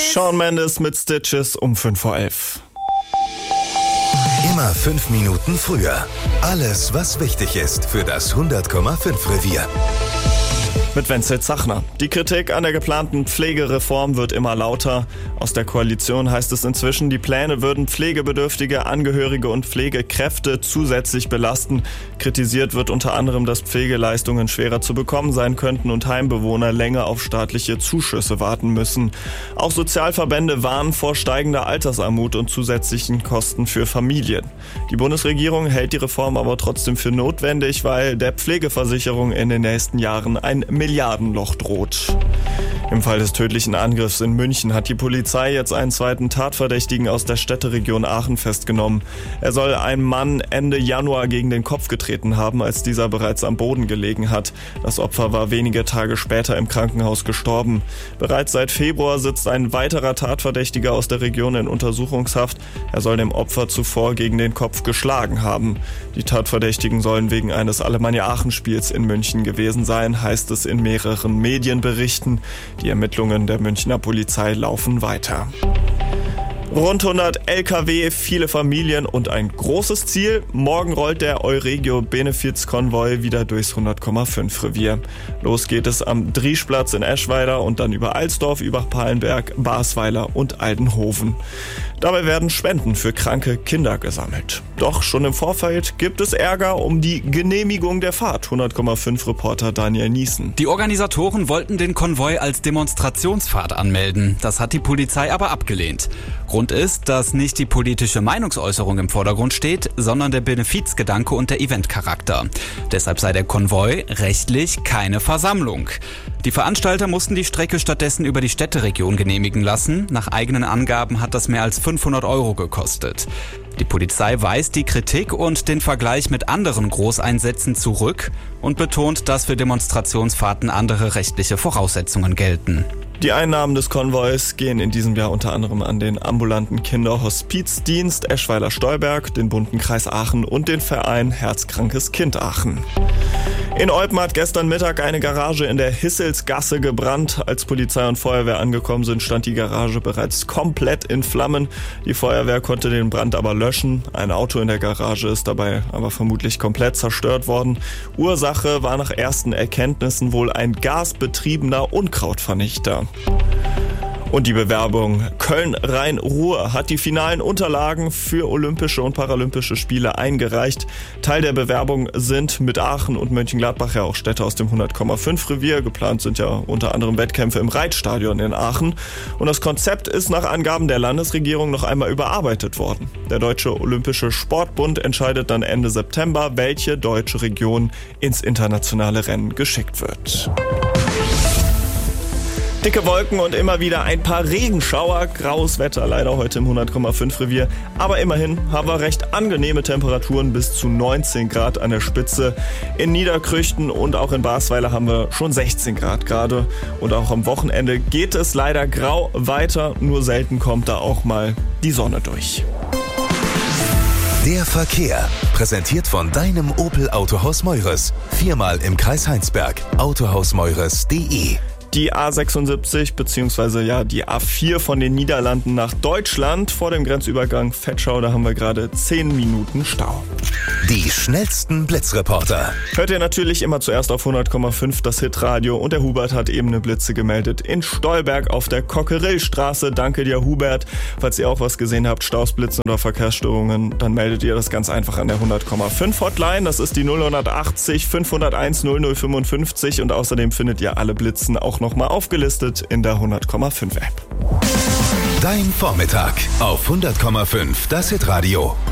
Shawn Mendes mit Stitches um 5:11. Immer 5 Minuten früher. Alles, was wichtig ist für das 100,5 Revier. Mit Wenzel Zachner. Die Kritik an der geplanten Pflegereform wird immer lauter. Aus der Koalition heißt es inzwischen, die Pläne würden pflegebedürftige Angehörige und Pflegekräfte zusätzlich belasten. Kritisiert wird unter anderem, dass Pflegeleistungen schwerer zu bekommen sein könnten und Heimbewohner länger auf staatliche Zuschüsse warten müssen. Auch Sozialverbände warnen vor steigender Altersarmut und zusätzlichen Kosten für Familien. Die Bundesregierung hält die Reform aber trotzdem für notwendig, weil der Pflegeversicherung in den nächsten Jahren ein Milliardenloch droht. Im Fall des tödlichen Angriffs in München hat die Polizei jetzt einen zweiten Tatverdächtigen aus der Städteregion Aachen festgenommen. Er soll einem Mann Ende Januar gegen den Kopf getreten haben, als dieser bereits am Boden gelegen hat. Das Opfer war wenige Tage später im Krankenhaus gestorben. Bereits seit Februar sitzt ein weiterer Tatverdächtiger aus der Region in Untersuchungshaft. Er soll dem Opfer zuvor gegen den Kopf geschlagen haben. Die Tatverdächtigen sollen wegen eines Alemannia-Aachen-Spiels in München gewesen sein, heißt es in mehreren Medienberichten. Die Ermittlungen der Münchner Polizei laufen weiter. Rund 100 LKW, viele Familien und ein großes Ziel. Morgen rollt der Euregio Benefizkonvoi wieder durchs 100,5 Revier. Los geht es am Drieschplatz in Eschweiler und dann über Alsdorf, Übach-Palenberg, Basweiler und Aldenhoven. Dabei werden Spenden für kranke Kinder gesammelt. Doch schon im Vorfeld gibt es Ärger um die Genehmigung der Fahrt. 100,5 Reporter Daniel Niesen. Die Organisatoren wollten den Konvoi als Demonstrationsfahrt anmelden. Das hat die Polizei aber abgelehnt. Grund ist, dass nicht die politische Meinungsäußerung im Vordergrund steht, sondern der Benefizgedanke und der Eventcharakter. Deshalb sei der Konvoi rechtlich keine Versammlung. Die Veranstalter mussten die Strecke stattdessen über die Städteregion genehmigen lassen. Nach eigenen Angaben hat das mehr als 500 € gekostet. Die Polizei weist die Kritik und den Vergleich mit anderen Großeinsätzen zurück und betont, dass für Demonstrationsfahrten andere rechtliche Voraussetzungen gelten. Die Einnahmen des Konvois gehen in diesem Jahr unter anderem an den ambulanten Kinderhospizdienst Eschweiler-Stolberg, den Bunten Kreis Aachen und den Verein Herzkrankes Kind Aachen. In Eupen hat gestern Mittag eine Garage in der Hisselsgasse gebrannt. Als Polizei und Feuerwehr angekommen sind, stand die Garage bereits komplett in Flammen. Die Feuerwehr konnte den Brand aber löschen. Ein Auto in der Garage ist dabei aber vermutlich komplett zerstört worden. Ursache war nach ersten Erkenntnissen wohl ein gasbetriebener Unkrautvernichter. Und die Bewerbung Köln-Rhein-Ruhr hat die finalen Unterlagen für Olympische und Paralympische Spiele eingereicht. Teil der Bewerbung sind mit Aachen und Mönchengladbach ja auch Städte aus dem 100,5 Revier. Geplant sind ja unter anderem Wettkämpfe im Reitstadion in Aachen. Und das Konzept ist nach Angaben der Landesregierung noch einmal überarbeitet worden. Der Deutsche Olympische Sportbund entscheidet dann Ende September, welche deutsche Region ins internationale Rennen geschickt wird. Dicke Wolken und immer wieder ein paar Regenschauer. Graues Wetter leider heute im 100,5 Revier. Aber immerhin haben wir recht angenehme Temperaturen bis zu 19 Grad an der Spitze. In Niederkrüchten und auch in Basweiler haben wir schon 16 Grad gerade. Und auch am Wochenende geht es leider grau weiter. Nur selten kommt da auch mal die Sonne durch. Der Verkehr. Präsentiert von deinem Opel Autohaus Meures. 4-mal im Kreis Heinsberg. autohausmeures.de. Die A76 bzw. die A4 von den Niederlanden nach Deutschland vor dem Grenzübergang Vetschau, da haben wir gerade 10 Minuten Stau. Die schnellsten Blitzreporter. Hört ihr natürlich immer zuerst auf 100,5 das Hitradio und der Hubert hat eben eine Blitze gemeldet in Stolberg auf der Cockerillstraße. Danke dir, Hubert. Falls ihr auch was gesehen habt, Staus, Blitzen oder Verkehrsstörungen, dann meldet ihr das ganz einfach an der 100,5 Hotline. Das ist die 0180 501 0055 und außerdem findet ihr alle Blitzen auch nochmal aufgelistet in der 100,5 App. Dein Vormittag auf 100,5 das Hitradio.